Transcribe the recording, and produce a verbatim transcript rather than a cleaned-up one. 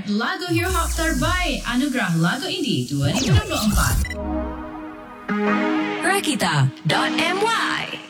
Award Lagu Hip Hop Terbaik Anugerah Lagu Indie dua ribu dua puluh empat. Rakita dot my